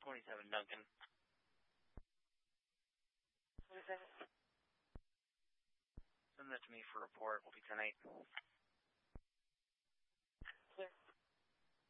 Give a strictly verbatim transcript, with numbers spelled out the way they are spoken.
twenty-seven Duncan. twenty-seven. Send that to me for report. Will be ten eight.